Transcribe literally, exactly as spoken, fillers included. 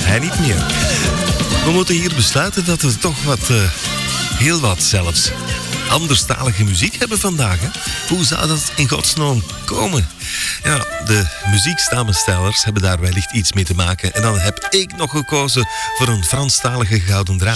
hij niet meer. We moeten hier besluiten dat we toch wat, uh, heel wat zelfs, anderstalige muziek hebben vandaag. Hè? Hoe zou dat in godsnaam komen? Ja, de muzieksamenstellers hebben daar wellicht iets mee te maken. En dan heb ik nog gekozen voor een Franstalige gouden draad.